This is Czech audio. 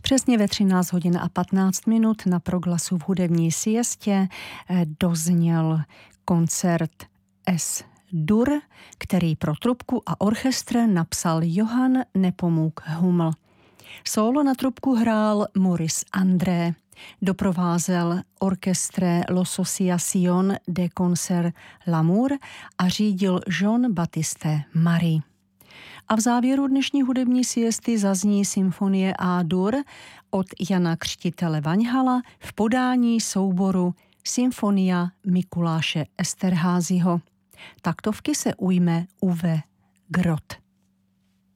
Přesně ve 13 hodin a 15 minut na Proglasu v hudební siestě dozněl koncert S-dur, který pro trubku a orchestr napsal Johann Nepomuk Hummel. Sólo na trubku hrál Maurice André, doprovázel orchestre L'Association de Concert L'Amour a řídil Jean-Baptiste Marie. A v závěru dnešní hudební siesty zazní symfonie A-dur od Jana Křtitele Vaňhala v podání souboru Symfonia Mikuláše Esterházyho. Taktovky se ujme Uwe Groth.